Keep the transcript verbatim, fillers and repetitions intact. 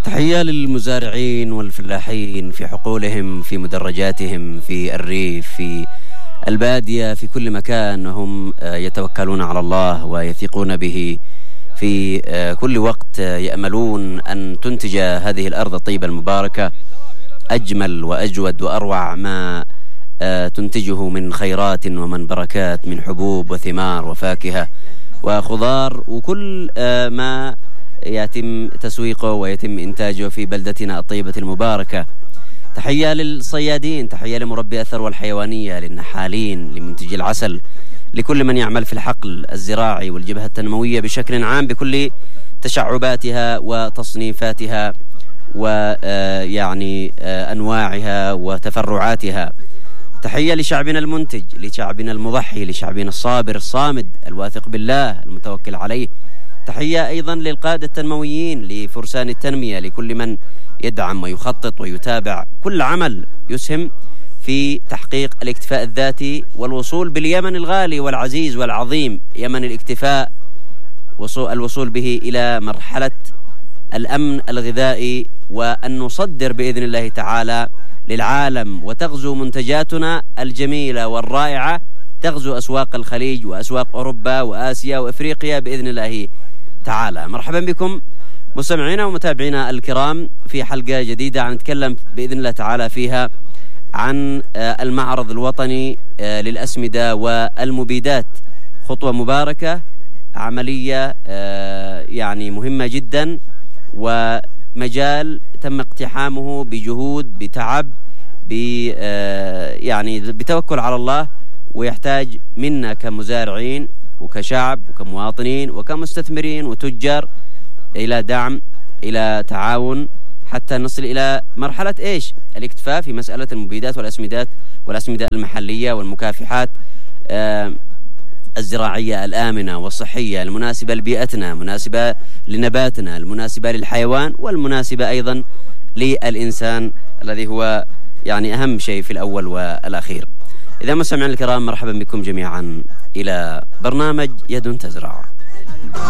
تحية للمزارعين والفلاحين في حقولهم، في مدرجاتهم، في الريف، في البادية، في كل مكان هم يتوكلون على الله ويثقون به. في كل وقت يأملون أن تنتج هذه الأرض الطيبة المباركة أجمل وأجود وأروع ما تنتجه من خيرات ومن بركات، من حبوب وثمار وفاكهة وخضار، وكل ما يتم تسويقه ويتم إنتاجه في بلدتنا الطيبة المباركة. تحية للصيادين، تحية لمربي الثروة الحيوانية، للنحالين، لمنتجي العسل، لكل من يعمل في الحقل الزراعي والجبهة التنموية بشكل عام بكل تشعباتها وتصنيفاتها ويعني أنواعها وتفرعاتها. تحية لشعبنا المنتج، لشعبنا المضحي، لشعبنا الصابر الصامد الواثق بالله المتوكل عليه. تحية أيضا للقادة التنمويين، لفرسان التنمية، لكل من يدعم ويخطط ويتابع كل عمل يسهم في تحقيق الاكتفاء الذاتي والوصول باليمن الغالي والعزيز والعظيم، يمن الاكتفاء، الوصول به إلى مرحلة الأمن الغذائي، وأن نصدر بإذن الله تعالى للعالم، وتغزو منتجاتنا الجميلة والرائعة، تغزو أسواق الخليج وأسواق أوروبا وآسيا وإفريقيا بإذن الله تعالى. مرحبا بكم مستمعينا ومتابعينا الكرام في حلقة جديدة نتكلم بإذن الله تعالى فيها عن المعرض الوطني للأسمدة والمبيدات. خطوة مباركة، عملية يعني مهمة جدا، ومجال تم اقتحامه بجهود، بتعب، ب يعني بتوكل على الله، ويحتاج منا كمزارعين وكشعب وكمواطنين وكمستثمرين وتجار إلى دعم، إلى تعاون، حتى نصل إلى مرحلة إيش؟ الاكتفاء في مسألة المبيدات والأسمدات والأسمدة المحلية والمكافحات آه الزراعية الآمنة والصحية المناسبة لبيئتنا، مناسبة لنباتنا، المناسبة للحيوان، والمناسبة أيضا للإنسان الذي هو يعني أهم شيء في الأول والأخير. إذا مستمعين الكرام، مرحبا بكم جميعا إلى برنامج يد تزرع.